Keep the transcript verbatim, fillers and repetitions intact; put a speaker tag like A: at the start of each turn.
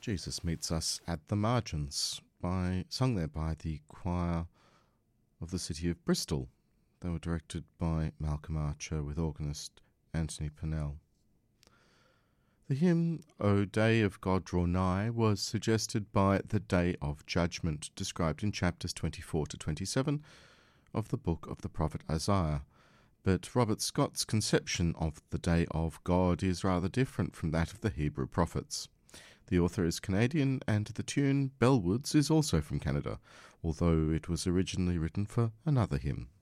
A: Jesus Meets Us at the Margins, by sung there by the choir of the city of Bristol. They were directed by Malcolm Archer with organist Anthony Purnell. The hymn, O Day of God Draw Nigh, was suggested by the Day of Judgment, described in chapters twenty-four to twenty-seven of the book of the prophet Isaiah. But Robert Scott's conception of the Day of God is rather different from that of the Hebrew prophets. The author is Canadian, and the tune Bellwoods is also from Canada, although it was originally written for another hymn.